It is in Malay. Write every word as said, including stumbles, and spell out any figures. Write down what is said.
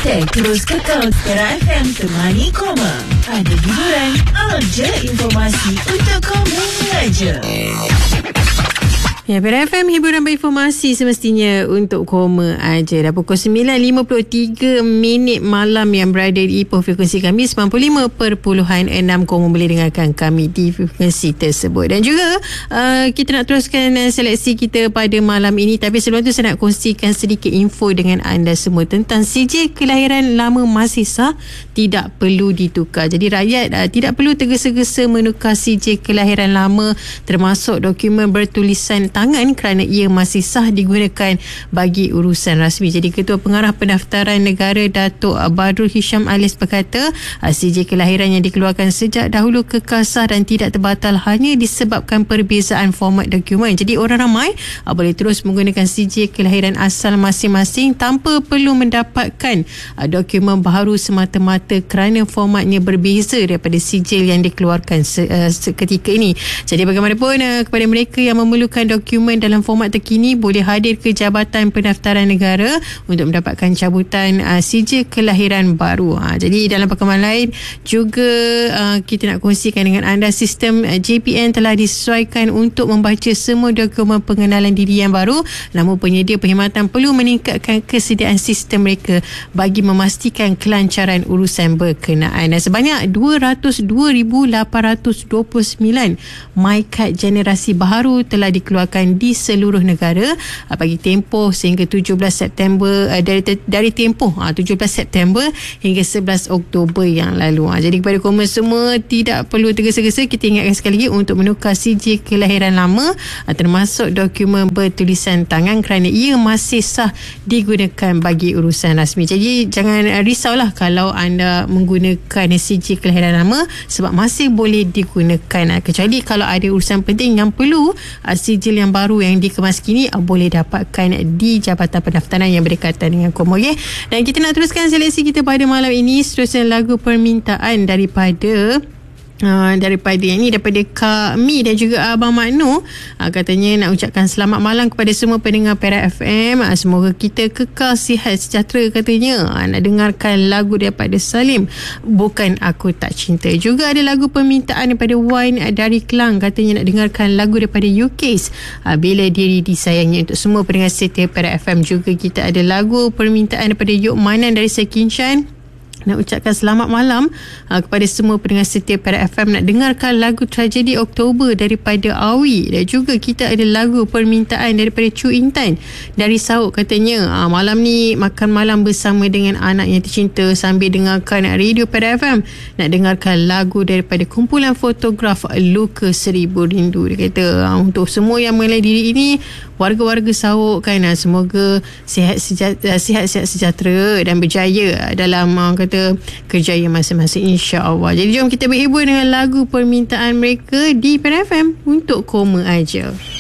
Stay terus kekal Kera F M Temani Koma. Ada hiburan, ada informasi untuk kamu aja. Ya, Kera F M, hiburan berinformasi semestinya untuk koma aja. Dah pukul sembilan lima puluh tiga minit malam yang berada di Ipoh, frekuensi kami sembilan puluh lima perpuluhan enam. Koma boleh dengarkan kami di frekuensi tersebut. Dan juga uh, kita nak teruskan uh, seleksi kita pada malam ini. Tapi sebelum tu saya nak kongsikan sedikit info dengan anda semua tentang sijil kelahiran lama masih sah, tidak perlu ditukar. Jadi rakyat uh, tidak perlu tergesa-gesa menukar sijil kelahiran lama termasuk dokumen bertulisan tangan kerana ia masih sah digunakan bagi urusan rasmi. Jadi Ketua Pengarah Pendaftaran Negara Datuk Badrul Hisham Alias berkata, sijil kelahiran yang dikeluarkan sejak dahulu kekal sah dan tidak terbatal hanya disebabkan perbezaan format dokumen. Jadi orang ramai boleh terus menggunakan sijil kelahiran asal masing-masing tanpa perlu mendapatkan dokumen baharu semata-mata kerana formatnya berbeza daripada sijil yang dikeluarkan seketika ini. Jadi bagaimanapun kepada mereka yang memerlukan dokumen dokumen dalam format terkini boleh hadir ke Jabatan Pendaftaran Negara untuk mendapatkan cabutan uh, sijil kelahiran baru. Ha, jadi dalam perkembangan lain juga uh, kita nak kongsikan dengan anda sistem uh, J P N telah disesuaikan untuk membaca semua dokumen pengenalan diri yang baru. Namun penyedia perkhidmatan perlu meningkatkan kesediaan sistem mereka bagi memastikan kelancaran urusan berkenaan. Dan sebanyak dua ratus dua ribu lapan ratus dua puluh sembilan MyKad generasi baru telah dikeluarkan di seluruh negara bagi tempoh sehingga tujuh belas September dari dari tempoh tujuh belas September hingga sebelas Oktober yang lalu. Jadi kepada koma semua tidak perlu tergesa-gesa, kita ingatkan sekali lagi untuk menukar sijil kelahiran lama termasuk dokumen bertulisan tangan kerana ia masih sah digunakan bagi urusan rasmi. Jadi jangan risaulah kalau anda menggunakan sijil kelahiran lama sebab masih boleh digunakan, kecuali kalau ada urusan penting yang perlu sijil yang baru yang dikemas kini uh, boleh dapatkan di Jabatan Pendaftaran yang berdekatan dengan koma. Okay? Dan kita nak teruskan seleksi kita pada malam ini, seterusnya lagu permintaan daripada Uh, daripada yang ni, daripada Kak Mi dan juga Abang Makno. uh, katanya nak ucapkan selamat malam kepada semua pendengar Perak F M. uh, semoga kita kekal sihat sejahtera katanya. uh, nak dengarkan lagu daripada Salim, Bukan Aku Tak Cinta. Juga ada lagu permintaan daripada Wan dari Kelang, katanya nak dengarkan lagu daripada U K uh, Bila Diri Disayangi. Untuk semua pendengar setia Perak F M juga kita ada lagu permintaan daripada Yuk Manan dari Sekinchan. Nak ucapkan selamat malam uh, kepada semua pendengar setia Perak F M. Nak dengarkan lagu Tragedi Oktober daripada Awi. Dan juga kita ada lagu permintaan daripada Cu Intan dari Sauk, katanya uh, malam ni makan malam bersama dengan anak yang tercinta sambil dengarkan radio Perak F M. Nak dengarkan lagu daripada kumpulan fotograf Luka Seribu Rindu. Dia kata uh, untuk semua yang mengenali diri ini, warga-warga Sauk kan, uh, semoga sihat sejahtera, sihat-sihat sejahtera dan berjaya dalam uh, kata kerjaya masing-masing, insya-Allah. Jadi jom kita berhibur dengan lagu permintaan mereka di Perak F M untuk koma aja.